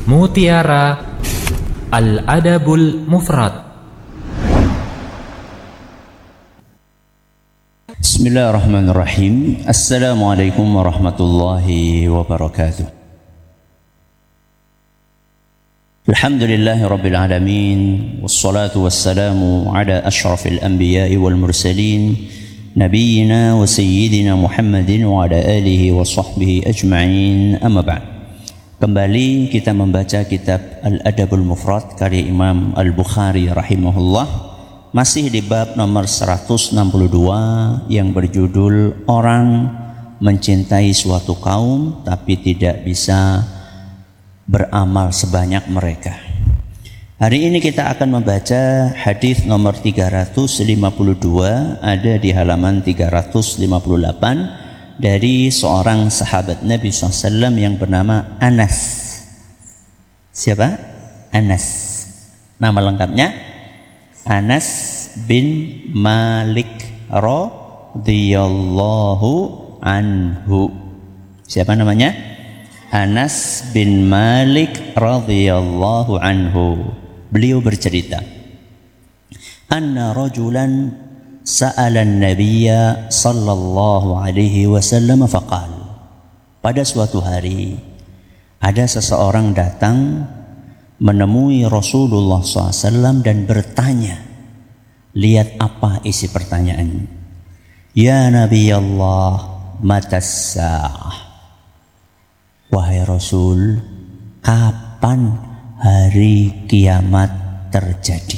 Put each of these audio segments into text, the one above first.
Mutiara Al-Adabul Mufrad. Bismillahirrahmanirrahim. Assalamualaikum warahmatullahi wabarakatuh. Alhamdulillahi rabbil alamin, wassalatu wassalamu ala ashrafil anbiya'i wal mursalin, nabiyyina wa sayyidina Muhammadin wa ala alihi wa sahbihi ajma'in, amma ba'd. Kembali kita membaca kitab Al-Adabul Mufrad karya Imam Al-Bukhari rahimahullah, masih di bab nomor 162 yang berjudul orang mencintai suatu kaum tapi tidak bisa beramal sebanyak mereka. Hari ini kita akan membaca hadis nomor 352, ada di halaman 358, dari seorang sahabat Nabi SAW yang bernama Anas. Siapa? Anas. Nama lengkapnya Anas bin Malik radhiyallahu anhu. Siapa namanya? Anas bin Malik radhiyallahu anhu. Beliau bercerita, anna rajulan sa'ala an-nabiyya sallallahu alaihi wasallam faqal. Pada suatu hari ada seseorang datang menemui Rasulullah SAW dan bertanya. Lihat apa isi pertanyaan. Ya Nabi Allah, matas sa'ah? Wahai Rasul, kapan hari kiamat terjadi?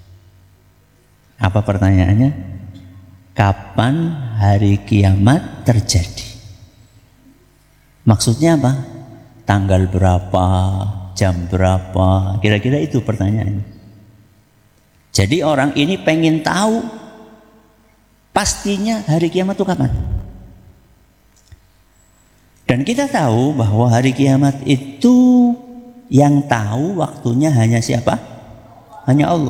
Apa pertanyaannya? Kapan hari kiamat terjadi? Maksudnya apa? Tanggal berapa? Jam berapa? Kira-kira itu pertanyaannya. Jadi orang ini pengen tahu pastinya hari kiamat itu kapan. Dan kita tahu bahwa hari kiamat itu yang tahu waktunya hanya siapa? Hanya Allah.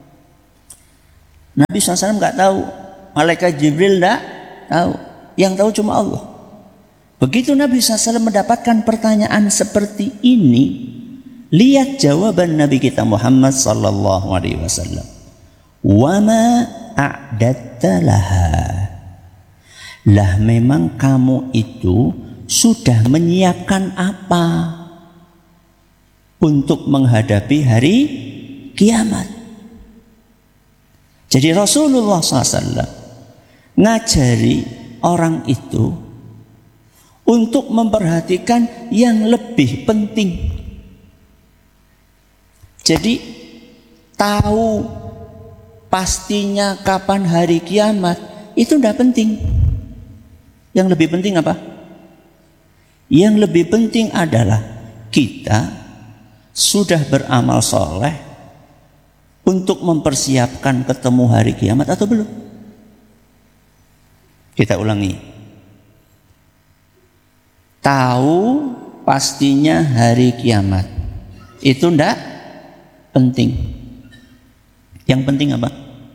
Nabi SAW nggak tahu, malaikat Jibril nggak tahu, yang tahu cuma Allah. Begitu Nabi SAW mendapatkan pertanyaan seperti ini, lihat jawaban Nabi kita Muhammad sallallahu alaihi wasallam. Wa ma a'datta laha. Lah memang kamu itu sudah menyiapkan apa untuk menghadapi hari kiamat? Jadi Rasulullah SAW ngajari orang itu untuk memperhatikan yang lebih penting. Jadi tahu pastinya kapan hari kiamat itu tidak penting. Yang lebih penting apa? Yang lebih penting adalah kita sudah beramal soleh untuk mempersiapkan ketemu hari kiamat atau belum? Kita ulangi. Tahu pastinya hari kiamat itu ndak penting. Yang penting apa?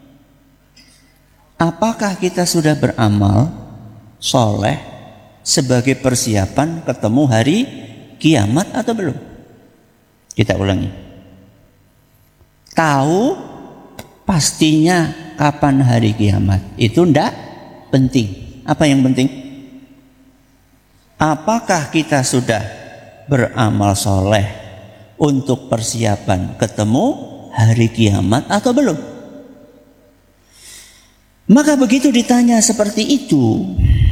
Apakah kita sudah beramal soleh sebagai persiapan ketemu hari kiamat atau belum? Kita ulangi. Tahu pastinya kapan hari kiamat itu ndak penting. Apa yang penting? Apakah kita sudah beramal soleh untuk persiapan ketemu hari kiamat atau belum? Maka begitu ditanya seperti itu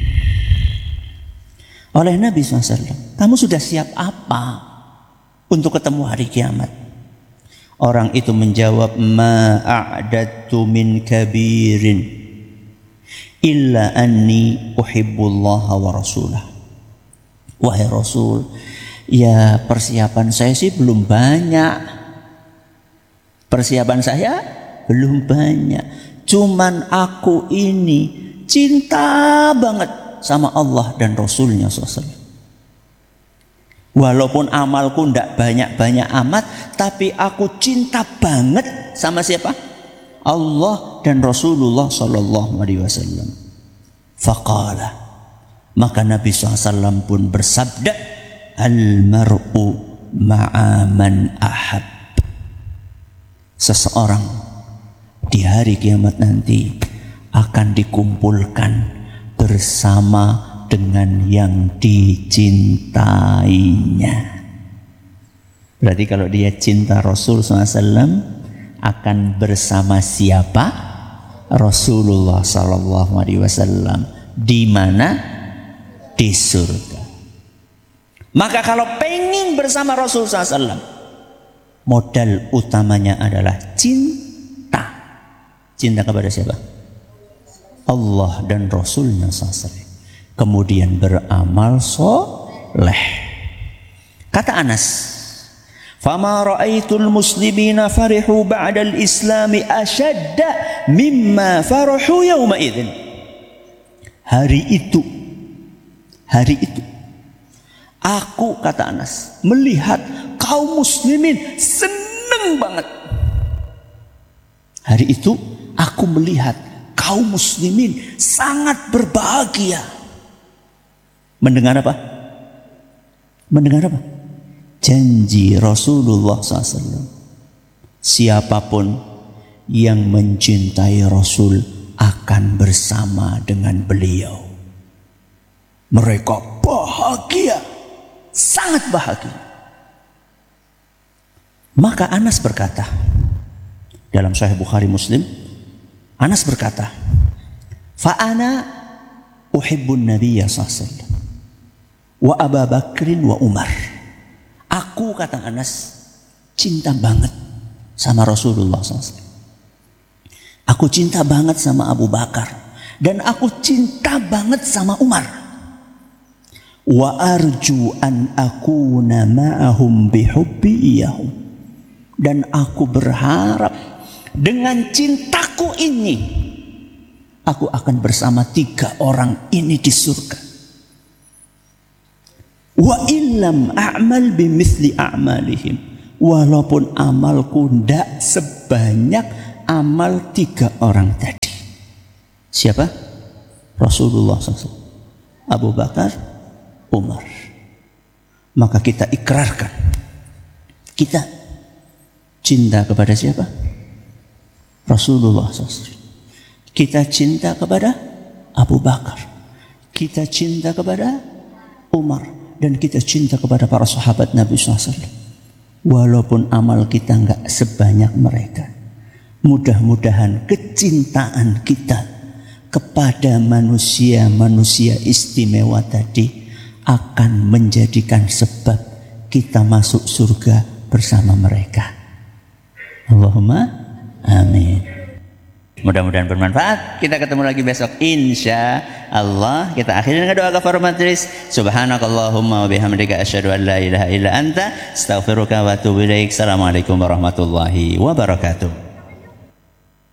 oleh Nabi SAW, kamu sudah siap apa untuk ketemu hari kiamat? Orang itu menjawab, ma a'dadtu min kabirin illa anni uhibbullaha wa rasulah. Wahai Rasul, ya persiapan saya sih belum banyak. Persiapan saya belum banyak. Cuman aku ini cinta banget sama Allah dan Rasulnya SAW. Walaupun amalku ndak banyak-banyak amat, tapi aku cinta banget sama siapa? Allah dan Rasulullah sallallahu alaihi wasallam. Faqala, maka Nabi SAW pun bersabda, al-mar'u ma'a man ahab. Seseorang di hari kiamat nanti akan dikumpulkan bersama dengan yang dicintainya. Berarti kalau dia cinta Rasul SAW, akan bersama siapa? Rasulullah SAW. Di mana? Di surga. Maka kalau pengen bersama Rasul SAW, modal utamanya adalah cinta. Cinta kepada siapa? Allah dan Rasulnya SAW. Kemudian beramal soleh. Kata Anas, fama ra'aitul muslimina farihu ba'dal islami ashadda mimma farahu yawma idzin. Hari itu aku, kata Anas, melihat kaum muslimin senang banget. Hari itu aku melihat kaum muslimin sangat berbahagia. Mendengar apa? Mendengar apa? Janji Rasulullah SAW. Siapapun yang mencintai Rasul akan bersama dengan beliau. Mereka bahagia, sangat bahagia. Maka Anas berkata, dalam Sahih Bukhari Muslim, Anas berkata, fa'ana uhibbun nabiyya sallallahu wa Abu Bakrin wa Umar. Aku, kata Anas, cinta banget sama Rasulullah SAW. Aku cinta banget sama Abu Bakar. Dan aku cinta banget sama Umar. Wa arju an akuna ma'ahum bihubbi iyahum. Dan aku berharap dengan cintaku ini, aku akan bersama 3 orang ini di surga. Wa illam a'mal bimithli a'malihim. Walaupun amalku tidak sebanyak amal 3 orang tadi. Siapa? Rasulullah SAW, Abu Bakar, Umar. Maka kita ikrarkan, kita cinta kepada siapa? Rasulullah SAW. Kita cinta kepada Abu Bakar. Kita cinta kepada Umar. Dan kita cinta kepada para sahabat Nabi SAW. Walaupun amal kita enggak sebanyak mereka. Mudah-mudahan kecintaan kita kepada manusia-manusia istimewa tadi akan menjadikan sebab kita masuk surga bersama mereka. Allahumma amin. Mudah-mudahan bermanfaat. Kita ketemu lagi besok insya Allah. Kita akhiri dengan doa kafaratul majlis. Subhanakallahumma wa bihamdika asyhadu an la ilaha illa anta astaghfiruka wa atubu ilaik. Assalamualaikum warahmatullahi wabarakatuh.